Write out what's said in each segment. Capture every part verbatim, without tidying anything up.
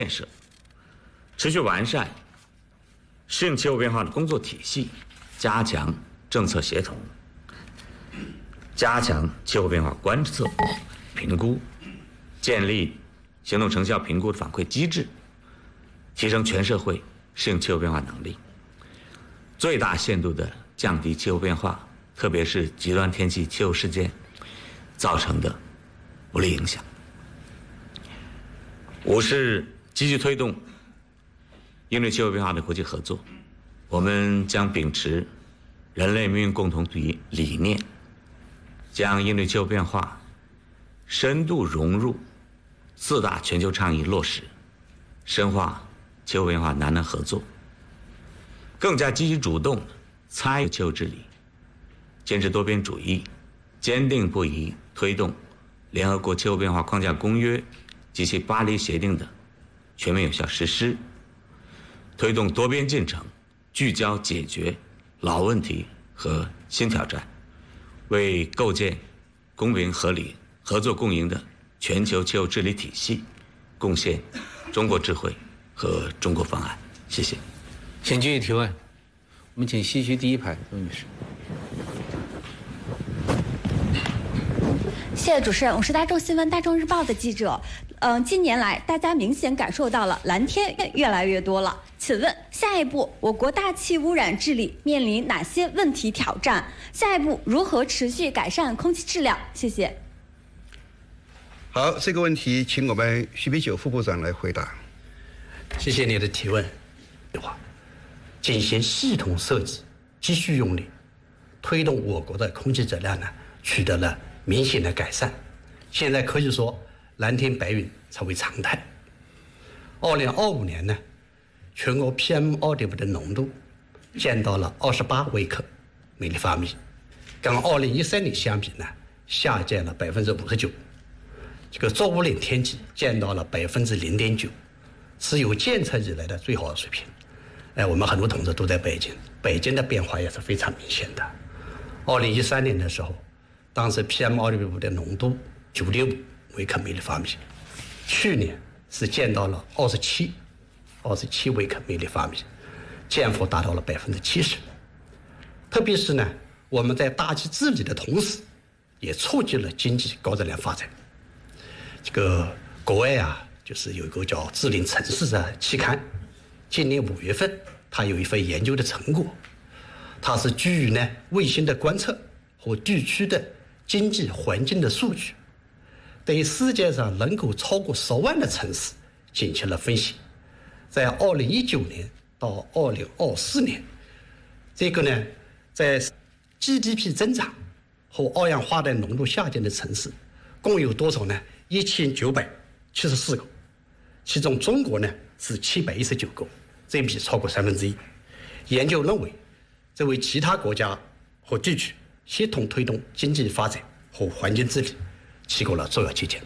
建设，持续完善适应气候变化的工作体系，加强政策协同，加强气候变化观测、评估，建立行动成效评估的反馈机制，提升全社会适应气候变化能力，最大限度地降低气候变化，特别是极端天气气候事件造成的不利影响。五是积极推动应对气候变化的国际合作，我们将秉持人类命运共同体理念，将应对气候变化深度融入四大全球倡议落实，深化气候变化南南合作，更加积极主动参与气候治理，坚持多边主义，坚定不移推动联合国气候变化框架公约及其巴黎协定的全面有效实施，推动多边进程聚焦解决老问题和新挑战，为构建公平合理、合作共赢的全球气候治理体系贡献中国智慧和中国方案。谢谢。 请继续提问。我们请西区第一排周女士。 谢谢主持人，我是大众新闻、大众日报的记者。嗯、呃，近年来大家明显感受到了蓝天越来越多了。请问下一步我国大气污染治理面临哪些问题挑战？下一步如何持续改善空气质量？谢谢。 好，这个问题请我们徐悲九副部长来回答。 谢谢你的提问。进行系统设计，继续用力推动我国的空气质量呢，取得了明显的改善。现在可以说蓝天白云成为常态。二零二五年呢，全国 P M 二点五 的浓度降到了二十八微克每立方米，跟二零一三年相比呢，下降了百分之五十九。这个作物林天气降到了百分之零点九，是有建设以来的最好的水平。哎，我们很多同志都在北京，北京的变化也是非常明显的。二零一三年的时候，当时 P M 二点五 的浓度九点五微克每立方米，去年是降到了二十七，二十七微克每立方米，降幅达到了百分之七十。特别是呢，我们在大气治理的同时，也促进了经济高质量发展。这个国外啊，就是有一个叫《智能城市》的期刊。今年五月份，它有一份研究的成果，它是基于呢卫星的观测和地区的经济环境的数据，对世界上人口超过十万的城市进行了分析。在二零一九年到二零二四年，这个呢，在 G D P 增长和二氧化碳浓度下降的城市，共有多少呢？一千九百七十四个，其中中国呢是七百一十九个。占比超过三分之一。研究认为，这为其他国家和地区协同推动经济发展和环境治理提供了重要借鉴。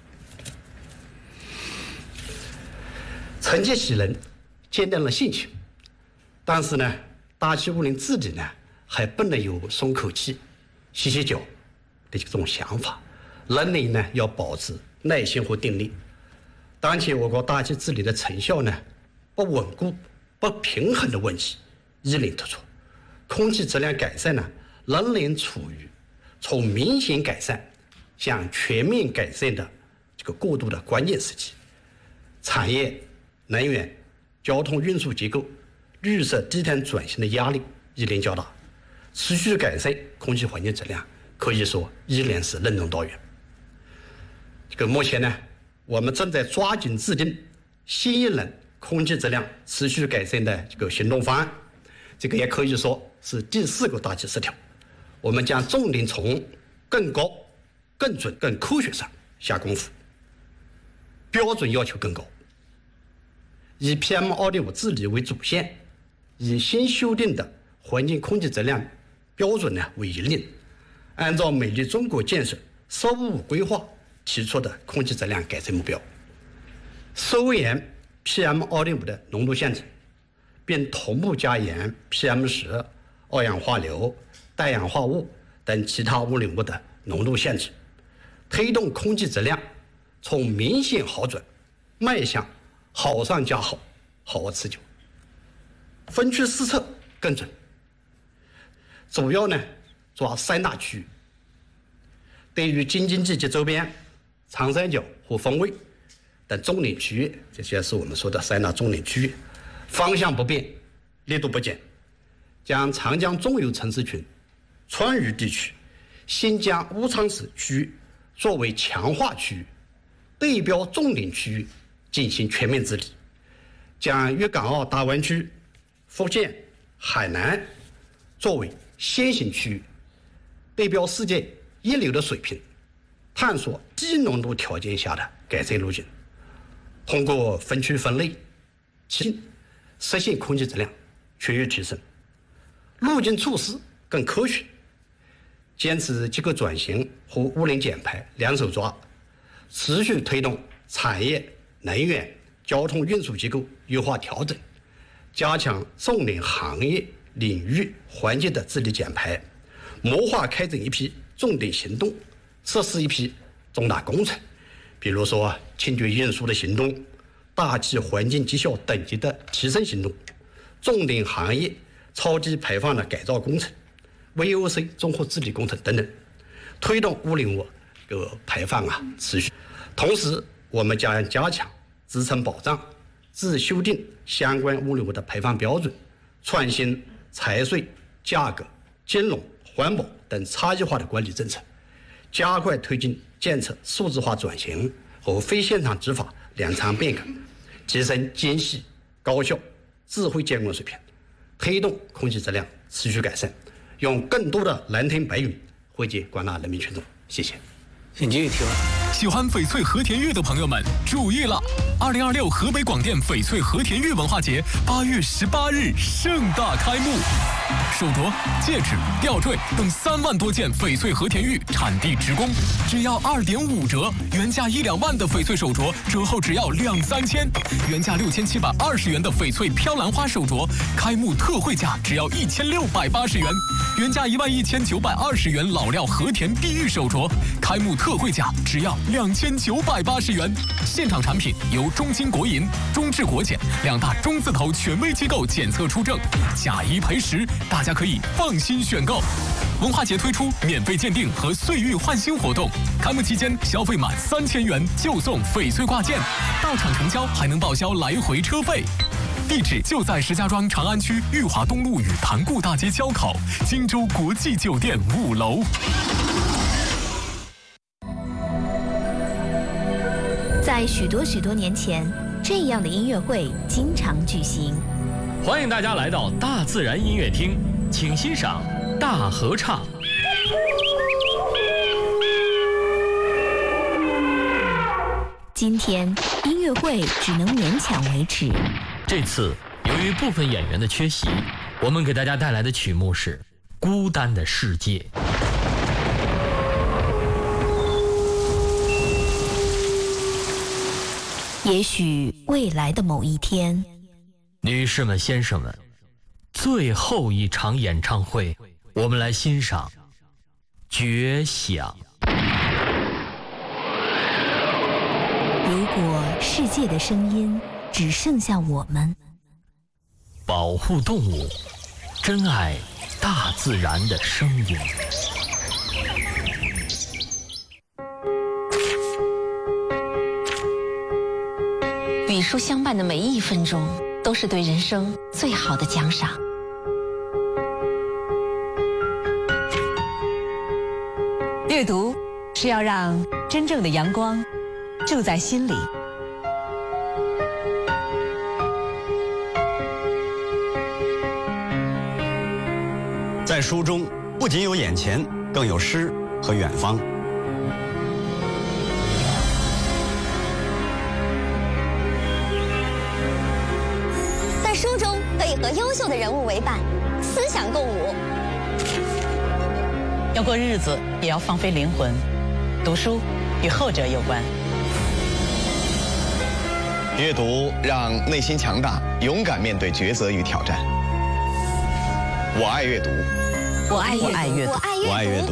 成绩喜人，坚定了信心，但是呢，大气污染治理呢还不能有松口气、歇歇脚的这种想法，仍然呢要保持耐心和定力。当前我国大气治理的成效呢，不稳固、不平衡的问题依然突出，空气质量改善呢，仍然处于从明显改善向全面改善的这个过渡的关键时期。产业、能源、交通运输结构、绿色低碳转型的压力依然较大，持续改善空气环境质量可以说依然是任重道远。这个目前呢，我们正在抓紧制定新一轮空气质量持续改善的这个行动方案，这个也可以说是第四个大气十条。我们将重点从更高、更准、更科学上下功夫，标准要求更高，以 P M 二点五 治理为主线，以新修订的环境空气质量标准呢为引领，按照美丽中国建设“十五五”规划提出的空气质量改善目标，收严P M 二点五 的浓度限制，并同步加严 P M 十、二氧化硫、氮氧化物等其他污染物的浓度限制，推动空气质量从明显好转迈向好上加好，好而持久。分区施策更准，主要呢抓三大区域。对于京津冀及周边、长三角和汾渭等重点区域，这些是我们说的三大重点区域，方向不变，力度不减，将长江中游城市群、川渝地区、新疆乌昌市区域作为强化区域，对标重点区域进行全面治理，将粤港澳大湾区、福建、海南作为先行区域，对标世界一流的水平，探索低浓度条件下的改善路径，通过分区分类、实现空气质量全域提升，路径措施更科学，坚持机构转型和污染减排两手抓，持续推动产业、能源、交通运输机构优化调整，加强重点行业领域环境的治理减排，谋划开展一批重点行动，实施一批重大工程，比如说清洁运输的行动、大气环境绩效等级的提升行动、重点行业超低排放的改造工程、V O C 综合治理工程等等，推动污染物这个排放啊持续。同时，我们将加强支撑保障，自修订相关污染物的排放标准，创新财税、价格、金融、环保等差异化的管理政策，加快推进建设数字化转型和非现场执法两场变革，提升精细、高效、智慧监管水平，推动空气质量持续改善，用更多的蓝天白云惠及广大人民群众。谢谢。 请继续提问。 喜欢翡翠和田玉的朋友们注意了！二零二六河北广电翡翠和田玉文化节八月十八日盛大开幕，手镯、戒指、吊坠等三万多件翡翠和田玉产地直供，只要二点五折，原价一两万的翡翠手镯折后只要两三千，原价六千七百二十元的翡翠飘兰花手镯开幕特惠价只要一千六百八十元，原价一万一千九百二十元老料和田碧玉手镯开幕特惠价只要两千九百八十元。现场产品由中金国银、中质国检两大中字头权威机构检测出证，假一赔十，大家可以放心选购。文化节推出免费鉴定和岁玉换新活动，开幕期间消费满三千元就送翡翠挂件，到场成交还能报销来回车费。地址就在石家庄长安区裕华东路与盘固大街交口，荆州国际酒店五楼。 在许多许多年前，这样的音乐会经常举行。 欢迎大家来到大自然音乐厅，请欣赏大合唱。 今天音乐会只能勉强维持。 这次由于部分演员的缺席，我们给大家带来的曲目是《孤单的世界》。 也许未来的某一天， 女士们、先生们，最后一场演唱会，我们来欣赏《绝响》。 如果世界的声音只剩下我们， 保护动物，珍爱大自然的声音。 与书相伴的每一分钟，都是对人生最好的奖赏。 阅读是要让真正的阳光住在心里。 在书中，不仅有眼前，更有诗和远方。 在书中可以和优秀的人物为伴，思想共舞。 要过日子，也要放飞灵魂。读书与后者有关。 阅读让内心强大，勇敢面对抉择与挑战。我爱阅读， 我爱我爱阅读， 我爱阅读。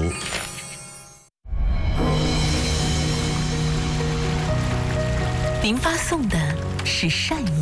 您发送的是善意。